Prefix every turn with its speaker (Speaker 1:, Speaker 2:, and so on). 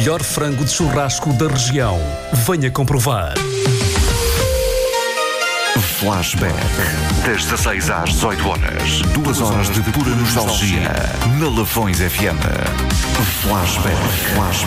Speaker 1: melhor frango de churrasco da região. Venha comprovar.
Speaker 2: Flashback. Das 16 às 18 horas. 2 horas de pura nostalgia. Na Lafões FM. Flashback.